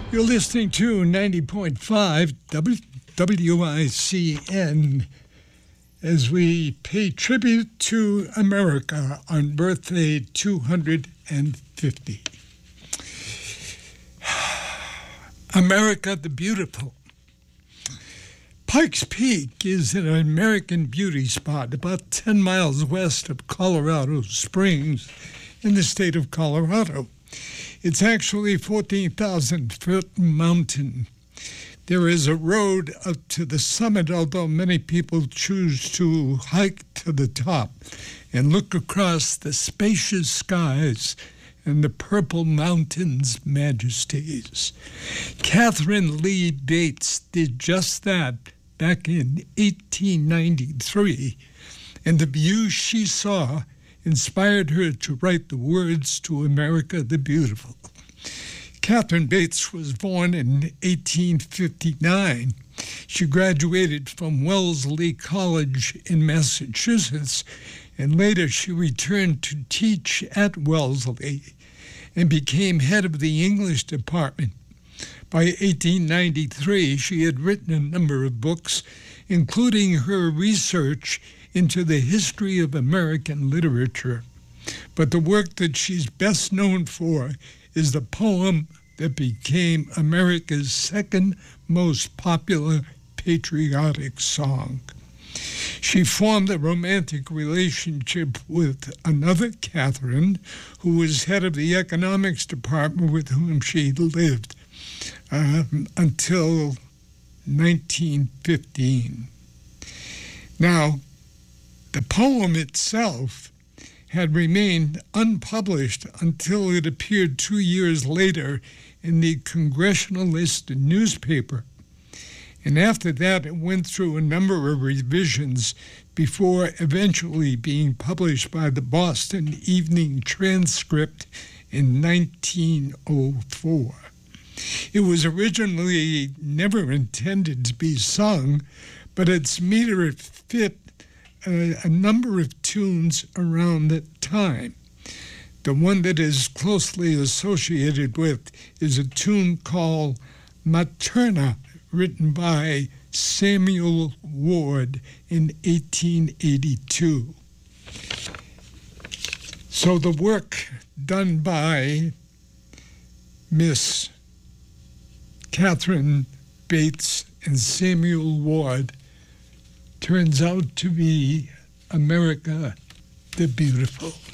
You're listening to 90.5 WICN as we pay tribute to America on birthday 250. America the Beautiful. Pikes Peak is an American beauty spot about 10 miles west of Colorado Springs in the state of Colorado. It's actually a 14,000-foot mountain. There is a road up to the summit, although many people choose to hike to the top and look across the spacious skies and the purple mountains' majesties. Catherine Lee Bates did just that back in 1893, and the view she saw inspired her to write the words to America the Beautiful. Catherine Bates was born in 1859. She graduated from Wellesley College in Massachusetts, and later she returned to teach at Wellesley and became head of the English department. By 1893, she had written a number of books, including her research into the history of American literature. But the work that she's best known for is the poem that became America's second most popular patriotic song. She formed a romantic relationship with another Catherine, who was head of the economics department with whom she lived until 1915. Now, the poem itself had remained unpublished until it appeared 2 years later in the Congressionalist newspaper. And after that, it went through a number of revisions before eventually being published by the Boston Evening Transcript in 1904. It was originally never intended to be sung, but its meter fit a number of tunes around that time. The one that is closely associated with is a tune called Materna, written by Samuel Ward in 1882. So the work done by Miss Catherine Bates and Samuel Ward turns out to be America the Beautiful.